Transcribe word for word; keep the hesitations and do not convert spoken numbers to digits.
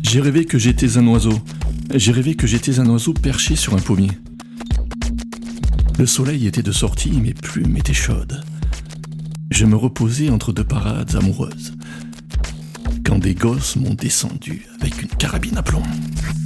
J'ai rêvé que j'étais un oiseau. J'ai rêvé que j'étais un oiseau perché sur un pommier. Le soleil était de sortie, mes plumes étaient chaudes. Je me reposais entre deux parades amoureuses, quand des gosses m'ont descendu avec une carabine à plomb.